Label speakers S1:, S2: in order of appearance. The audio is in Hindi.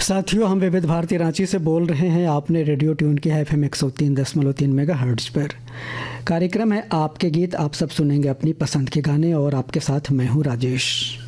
S1: साथियों, हम विविध भारती रांची से बोल रहे हैं। आपने रेडियो ट्यून किया है FM 103.3 मेगाहर्ट्ज़ पर। कार्यक्रम है आपके गीत। आप सब सुनेंगे अपनी पसंद के गाने और आपके साथ मैं हूँ राजेश।